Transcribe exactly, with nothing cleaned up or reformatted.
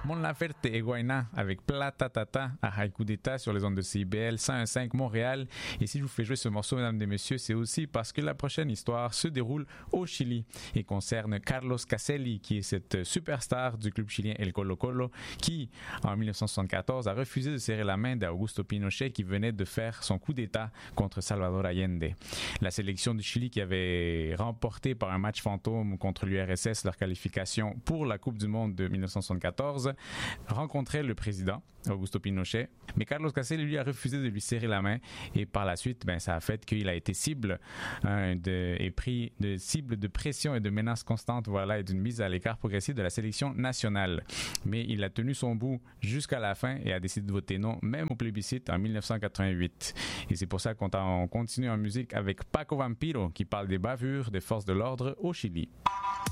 Mon Laferte et Guayna avec Plata Tata à Haïku d'État sur les ondes de C I B L cent un virgule cinq Montréal. Et si je vous fais jouer ce morceau, mesdames et messieurs, c'est aussi parce que la prochaine histoire se déroule au Chili et concerne Carlos Caselli, qui est cette superstar du club chilien El Colo Colo, qui, en dix-neuf cent soixante-quatorze, a refusé de serrer la main d'Augusto Pinochet, qui venait de faire son coup d'État contre Salvador Allende. La sélection du Chili, qui avait remporté par un match fantôme contre l'U R S S leur qualification pour la Coupe du Monde de dix-neuf cent soixante-quatorze, rencontrait le président, Augusto Pinochet, mais Carlos Caselli lui a refusé de lui serrer la main et par la suite, ben, ça a fait qu'il a été cible hein, de, et pris de cible de pression et de menaces constantes, voilà, et d'une mise à l'écart progressive de la sélection nationale. Mais il a tenu son bout jusqu'à la fin et a décidé de voter non, même au plébiscite en dix-neuf cent quatre-vingt-huit. Et c'est pour ça qu'on continue en musique avec Paco Vampiro qui parle des bavures des forces de l'ordre au Chili.